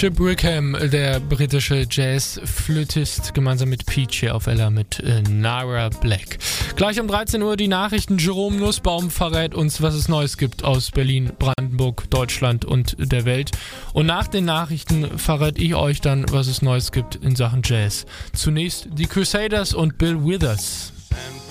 Chip Wickham, der britische Jazz-Flötist, gemeinsam mit Peach hier auf Ella mit Nara Black. Gleich um 13 Uhr die Nachrichten. Jerome Nussbaum verrät uns, was es Neues gibt aus Berlin, Brandenburg, Deutschland und der Welt. Und nach den Nachrichten verrät ich euch dann, was es Neues gibt in Sachen Jazz. Zunächst die Crusaders und Bill Withers.